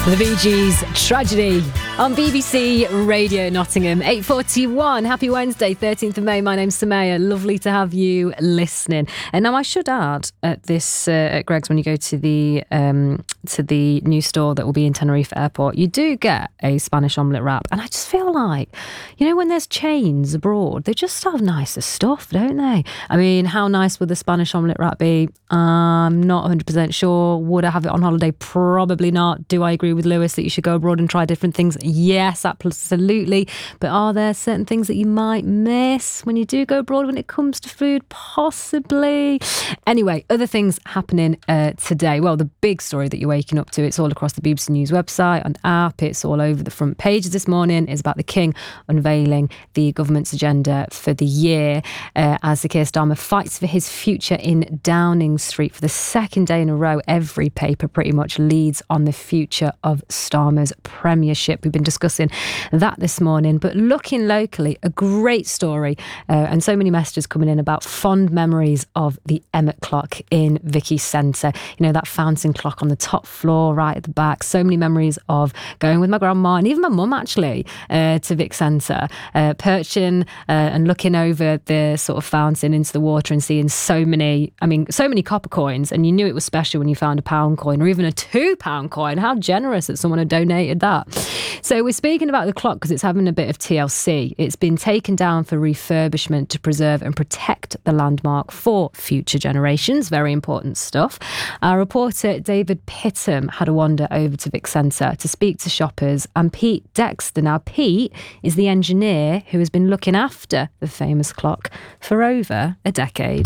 The Bee Gees, Tragedy, on BBC Radio Nottingham, 8:41. Happy Wednesday, 13th of May. My name's Samaya. Lovely to have you listening. And now I should add at Greggs, when you go to the new store that will be in Tenerife Airport, you do get a Spanish omelette wrap. And I just feel like, when there's chains abroad, they just have nicer stuff, don't they? I mean, how nice would the Spanish omelette wrap be? I'm not 100% sure. Would I have it on holiday? Probably not. Do I agree with Lewis that you should go abroad and try different things? Yes, absolutely. But are there certain things that you might miss when you do go abroad when it comes to food? Possibly. Anyway, other things happening today. Well, the big story that you're waking up to, it's all across the BBC News website and app. It's all over the front pages this morning. It's about the King unveiling the government's agenda for the year as the Keir Starmer fights for his future in Downing Street. For the second day in a row, every paper pretty much leads on the future of Starmer's premiership. We've been discussing that this morning, but looking locally, a great story and so many messages coming in about fond memories of the Emmet clock in Vicky Centre. That fountain clock on the top floor right at the back. So many memories of going with my grandma and even my mum actually to Vic Centre, perching and looking over the sort of fountain into the water and seeing so many copper coins, and you knew it was special when you found a £1 coin or even a £2 coin. How generous that someone had donated that. So we're speaking about the clock because it's having a bit of TLC. It's been taken down for refurbishment to preserve and protect the landmark for future generations. Very important stuff. Our reporter David Pittham had a wander over to Vic Centre to speak to shoppers, and Pete Dexter. Now, Pete is the engineer who has been looking after the famous clock for over a decade.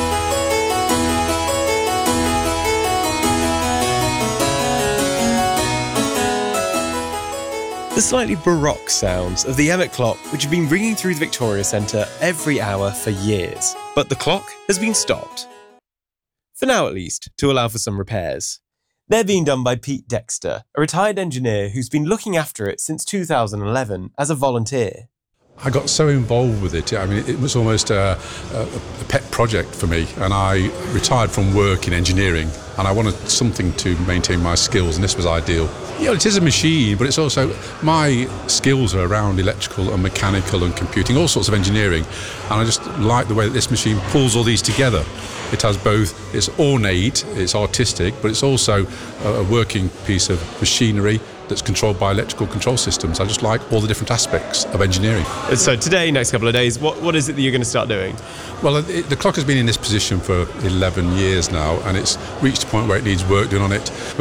The slightly baroque sounds of the Emmet clock, which have been ringing through the Victoria Centre every hour for years. But the clock has been stopped. For now at least, to allow for some repairs. They're being done by Pete Dexter, a retired engineer who's been looking after it since 2011 as a volunteer. I got so involved with it. I mean, it was almost a pet project for me, and I retired from work in engineering, and I wanted something to maintain my skills, and this was ideal. It is a machine, but it's also, my skills are around electrical and mechanical and computing, all sorts of engineering, and I just like the way that this machine pulls all these together. It has both, it's ornate, it's artistic, but it's also a working piece of machinery that's controlled by electrical control systems. I just like all the different aspects of engineering. So today, next couple of days, what is it that you're going to start doing? Well, the clock has been in this position for 11 years now, and it's reached a point where it needs work done on it.